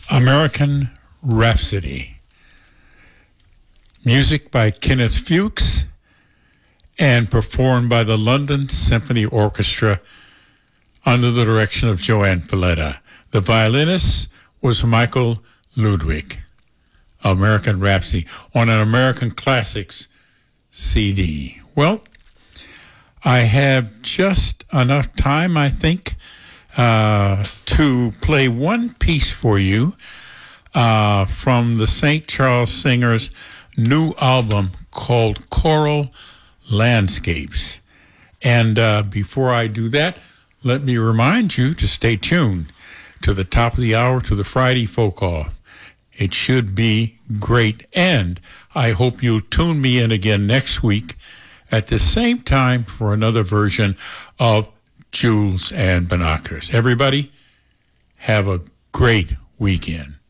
American Rhapsody. Music by Kenneth Fuchs and performed by the London Symphony Orchestra under the direction of Joanne Paletta. The violinist was Michael Ludwig. American Rhapsody on an American Classics CD. Well, I have just enough time, I think, to play one piece for you from the St. Charles Singers' new album called Choral Landscapes. And before I do that, let me remind you to stay tuned to the top of the hour to the Friday Folk Call. It should be great. And I hope you'll tune me in again next week at the same time for another version of Jules and Binoculars. Everybody, have a great weekend.